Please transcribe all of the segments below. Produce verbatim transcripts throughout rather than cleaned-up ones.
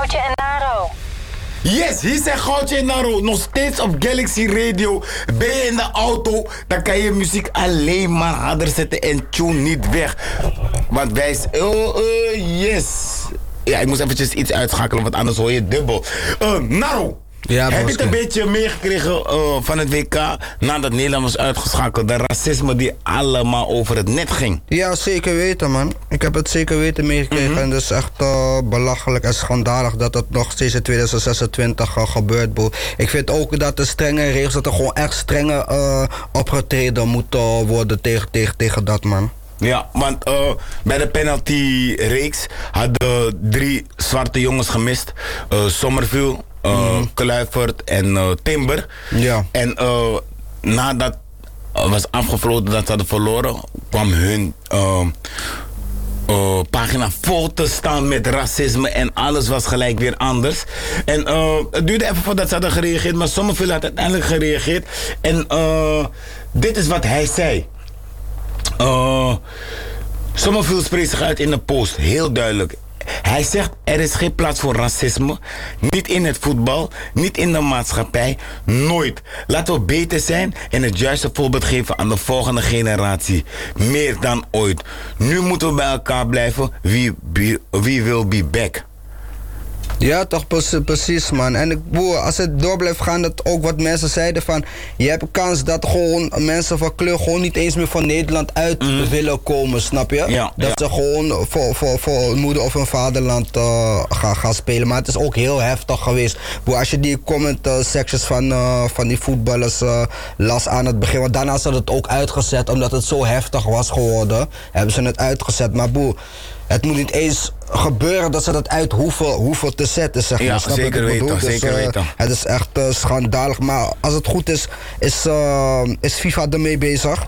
Goudje en Naro. Yes, hier zijn Goudje en Naro. Nog steeds op Galaxy Radio. Ben je in de auto, dan kan je muziek alleen maar harder zetten en tune niet weg. Want wij... Oh, uh, yes. Ja, ik moest eventjes iets uitschakelen, want anders hoor je dubbel. Uh, Naro. Ja, heb je het een beetje meegekregen uh, van het W K nadat Nederland was uitgeschakeld? De racisme die allemaal over het net ging. Ja, zeker weten, man. Ik heb het zeker weten meegekregen. Mm-hmm. En het is echt uh, belachelijk en schandalig dat het nog steeds in twintig zesentwintig uh, gebeurt, bro. Ik vind ook dat de strenge regels, dat er gewoon echt strenge uh, opgetreden moet uh, worden tegen, tegen, tegen dat, man. Ja, want uh, bij de penalty-reeks hadden drie zwarte jongens gemist. Uh, Somerville, uh, mm. Kluivert en uh, Timber. Ja. En uh, nadat het uh, was afgefloten dat ze hadden verloren, kwam hun uh, uh, pagina vol te staan met racisme en alles was gelijk weer anders. En uh, het duurde even voordat ze hadden gereageerd, maar Somerville had uiteindelijk gereageerd. En uh, dit is wat hij zei. Uh, Somerville spreekt zich uit in de post, heel duidelijk. Hij zegt, er is geen plaats voor racisme. Niet in het voetbal, niet in de maatschappij, nooit. Laten we beter zijn en het juiste voorbeeld geven aan de volgende generatie. Meer dan ooit. Nu moeten we bij elkaar blijven. We, be, we will be back. Ja, toch precies, man. En ik, boer, als het door blijft gaan, dat ook wat mensen zeiden van... je hebt kans dat gewoon mensen van kleur gewoon niet eens meer van Nederland uit mm. willen komen, snap je? Ja, dat ja. ze gewoon voor, voor, voor hun moeder of hun vaderland uh, gaan, gaan spelen. Maar het is ook heel heftig geweest. Boer, als je die comment uh, sections van, uh, van die voetballers uh, las aan het begin... want daarna hadden het ook uitgezet, omdat het zo heftig was geworden... hebben ze het uitgezet, maar boer... het moet niet eens gebeuren dat ze dat uit hoeven, hoeven te zetten, zeg maar. Ja, snap zeker weten, dus, zeker uh, weten. Het is echt uh, schandalig, maar als het goed is, is, uh, is FIFA ermee bezig.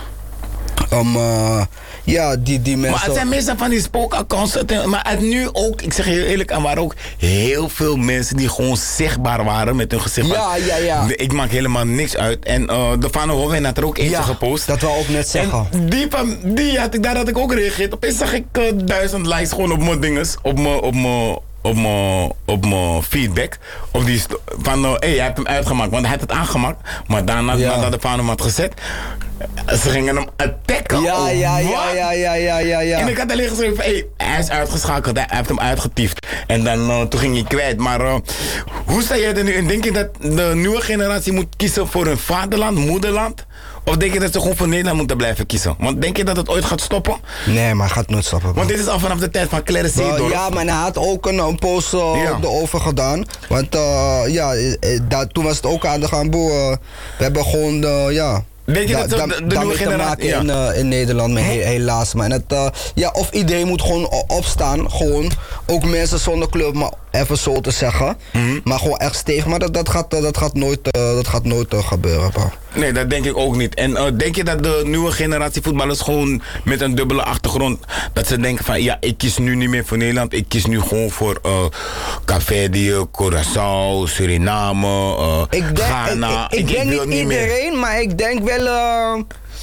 Om, uh, ja, die, die mensen... Maar het zijn meestal van die spookaccounts. Maar het nu ook, ik zeg je heel eerlijk, er waren ook heel veel mensen die gewoon zichtbaar waren met hun gezicht. Ja, ja, ja. Ik maak helemaal niks uit. En uh, de Fano Hoven had er ook eentje ja, gepost. Dat wou ik net zeggen. En die, van, die had ik, daar had ik ook gereageerd. Opeens zag ik uh, duizend likes gewoon op mijn dinges. Op mijn... Op mijn op mijn op mijn feedback. Op die van, hé, uh, hey, jij hebt hem uitgemaakt. Want hij had het aangemaakt. Maar daarna, ja. nadat de Fano hem had gezet... ze gingen hem attacken. Ja, oh, ja, ja, ja, ja, ja, ja, ja. En ik had alleen geschreven van, hé, hey, hij is uitgeschakeld. Hij heeft hem uitgetiefd. En dan, uh, toen ging hij kwijt. Maar uh, hoe sta jij er nu in? Denk je dat de nieuwe generatie moet kiezen voor hun vaderland, moederland? Of denk je dat ze gewoon voor Nederland moeten blijven kiezen? Want denk je dat het ooit gaat stoppen? Nee, maar het gaat nooit stoppen. Want dit is al vanaf de tijd van Clarence Seedorf. Ja, maar hij had ook een, een post uh, ja. erover gedaan. Want uh, ja, dat, toen was het ook aan de gang. Boe, uh, we hebben gewoon, uh, ja... Denk je da, dat de, de, de nieuwe generatie ja. in, uh, in Nederland, maar he, helaas. Maar het, uh, ja, of iedereen moet gewoon opstaan. Gewoon. Ook mensen zonder club, maar even zo te zeggen. Mm-hmm. Maar gewoon echt stevig. Maar dat, dat, gaat, dat gaat nooit, uh, dat gaat nooit uh, gebeuren. Bro. Nee, dat denk ik ook niet. En uh, denk je dat de nieuwe generatie voetballers gewoon met een dubbele achtergrond... dat ze denken van, ja, ik kies nu niet meer voor Nederland. Ik kies nu gewoon voor uh, Caverdië, Curaçao, Suriname, uh, ik denk, Ghana. Ik, ik, ik, ik denk niet, niet iedereen, meer. Maar ik denk wel... Uh,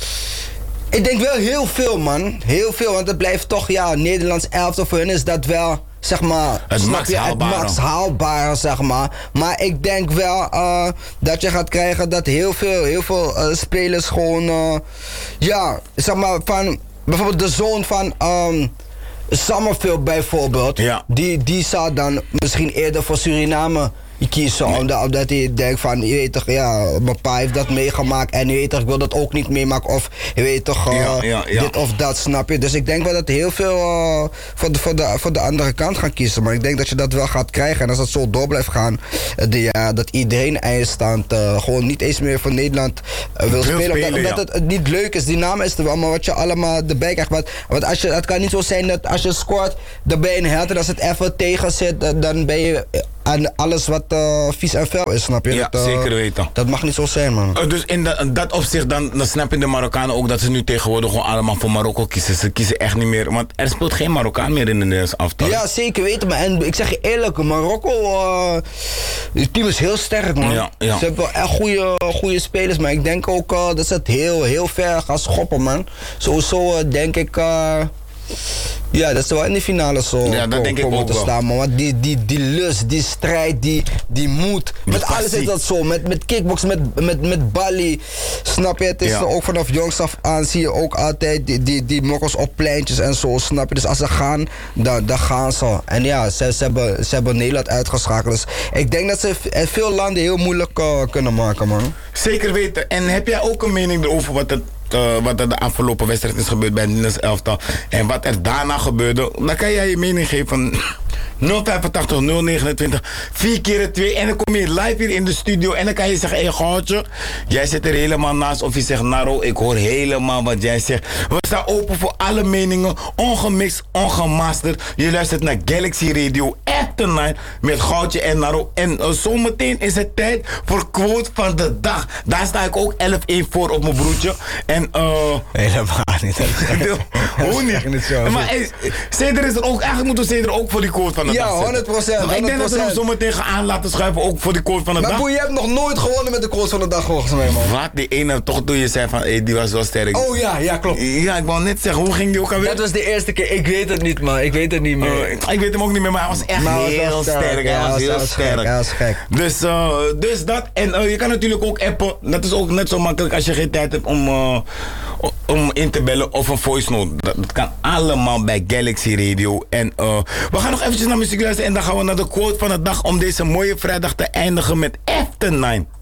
ik denk wel heel veel, man. Heel veel, want het blijft toch, ja, Nederlands elftal voor hun is dat wel... zeg maar, het max haalbare. Het max haalbare, zeg maar. Maar ik denk wel uh, dat je gaat krijgen dat heel veel, heel veel uh, spelers gewoon, uh, ja, zeg maar, van, bijvoorbeeld de zoon van um, Summerfield bijvoorbeeld, ja. die, die zou dan misschien eerder voor Suriname kiezen, nee. omdat, omdat hij denkt van, je weet toch, ja, mijn pa heeft dat meegemaakt en je weet toch, ik wil dat ook niet meemaken of je weet toch, uh, ja, ja, ja. dit of dat, snap je? Dus ik denk wel dat heel veel uh, voor, de, voor, de, voor de andere kant gaan kiezen, maar ik denk dat je dat wel gaat krijgen en als dat zo door blijft gaan, uh, de, ja, dat iedereen eindstand uh, gewoon niet eens meer voor Nederland uh, wil spelen, spelen, omdat, omdat ja. het, het niet leuk is, die naam is er wel, maar wat je allemaal erbij krijgt, want, want als je, het kan niet zo zijn dat als je scoort, dan ben je een held en als het even tegen zit, dan ben je aan alles wat uh, vies en vuil is, snap je? Ja, dat, uh, zeker weten. Dat mag niet zo zijn, man. Uh, dus in, de, in dat opzicht, dan, dan snappen de Marokkanen ook dat ze nu tegenwoordig gewoon allemaal voor Marokko kiezen. Ze kiezen echt niet meer, want er speelt geen Marokkaan meer in de Nederlandse aftal. Ja, zeker weten, maar en ik zeg je eerlijk, Marokko, uh, het team is heel sterk, man. Ja, ja. Ze hebben wel echt goede, goede spelers, maar ik denk ook uh, dat ze het heel, heel ver gaan schoppen, man. Sowieso uh, denk ik... Uh, Ja, dat ze wel in de finale zo ja, dat denk ik ook moeten wel. staan. Maar wat die, die, die lust, die strijd, die, die moed. Met passie. alles is dat zo. Met, met kickbox, met, met, met Bali. Snap je? Het is Ja. ook vanaf jongs af aan zie je ook altijd die, die, die mokkels op pleintjes en zo. Snap je? Dus als ze gaan, dan, dan gaan ze. En ja, ze, ze, hebben, ze hebben Nederland uitgeschakeld. Dus ik denk dat ze veel landen heel moeilijk uh, kunnen maken, man. Zeker weten. En heb jij ook een mening erover wat het Uh, wat er de afgelopen wedstrijd is gebeurd bij het Nederlands elftal en wat er daarna gebeurde, dan kan jij je mening geven van nul vijfentachtig nul negenentwintig vier keer twee en dan kom je live hier in de studio en dan kan je zeggen, hé hey, Goudje, jij zit er helemaal naast of je zegt, Naro, ik hoor helemaal wat jij zegt. We staan open voor alle meningen, ongemixt, ongemasterd. Je luistert naar Galaxy Radio After Nine met Goudje en Naro en uh, zometeen is het tijd voor quote van de dag. Daar sta ik ook elf één voor op mijn broertje. En uh, helemaal niet. hoe niet? niet zo. Maar hey, Ceder is er ook, eigenlijk moeten we Ceder ook voor die quote van de ja, dag honderd procent. Maar ik denk dat we hem zo meteen gaan aan laten schuiven ook voor die quote van de maar dag. Maar boe, je hebt nog nooit gewonnen met de quote van de dag volgens mij, man. Wat? Die ene toch toen je zei van, hey, die was wel sterk. Oh ja, ja, klopt. Ja, ik wou net zeggen, hoe ging die ook alweer? Dat was de eerste keer. Ik weet het niet, man. Ik weet het niet meer. Uh, ik, ik weet hem ook niet meer, maar hij was echt maar heel sterk. sterk. Ja, hij was heel was sterk. Gek, hij was gek. Dus, uh, dus dat. En uh, je kan natuurlijk ook appen. Dat is ook net zo makkelijk als je geen tijd hebt om, uh, om in te bellen of een voice note. Dat, dat kan allemaal bij Galaxy Radio. En uh, we gaan nog eventjes naar muziek luisteren en dan gaan we naar de quote van de dag om deze mooie vrijdag te eindigen met After Nine.